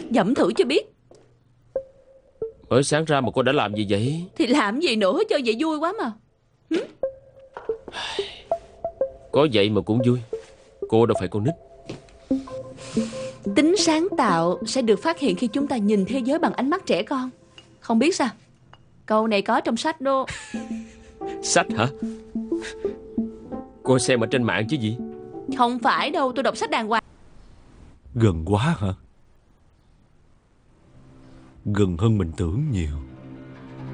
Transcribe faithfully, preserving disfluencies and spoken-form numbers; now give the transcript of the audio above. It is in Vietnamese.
Dẫm thử cho biết. Mới sáng ra mà cô đã làm gì vậy? Thì làm gì nữa, chơi vậy vui quá mà. Hử? Có vậy mà cũng vui. Cô đâu phải con nít. Tính sáng tạo sẽ được phát hiện khi chúng ta nhìn thế giới bằng ánh mắt trẻ con. Không biết sao? Câu này có trong sách đó. Sách hả? Cô xem ở trên mạng chứ gì? Không phải đâu, tôi đọc sách đàng hoàng. Gần quá hả? Gần hơn mình tưởng nhiều.